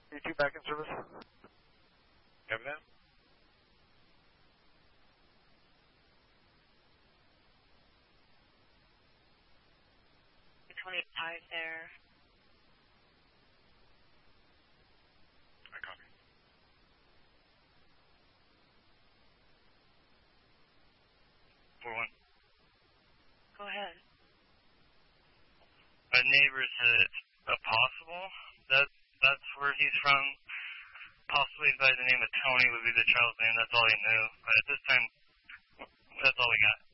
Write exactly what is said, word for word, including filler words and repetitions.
three two back in service. Copy that. twenty-five there. I copy. four one. Go ahead. A neighbor said a possible. That that's where he's from. Possibly by the name of Tony would be the child's name. That's all he knew. But at this time, that's all we got.